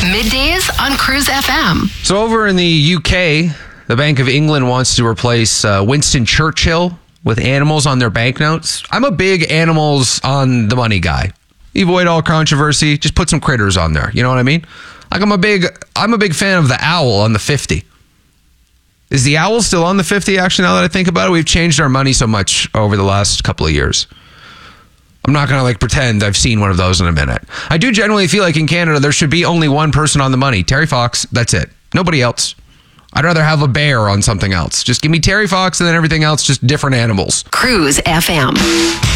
Middays on Cruise FM. So over in the UK, the Bank of England wants to replace Winston Churchill with animals on their banknotes. I'm a big animals on the money guy. Avoid all controversy. Just put some critters on there. You know what I mean? Like I'm a big fan of the owl on the 50. Is the owl still on the 50? Actually, now that I think about it, we've changed our money so much over the last couple of years. I'm not going to pretend I've seen one of those in a minute. I do generally feel like in Canada, there should be only one person on the money. Terry Fox. That's it. Nobody else. I'd rather have a bear on something else. Just give me Terry Fox and then everything else, just different animals. Cruise FM.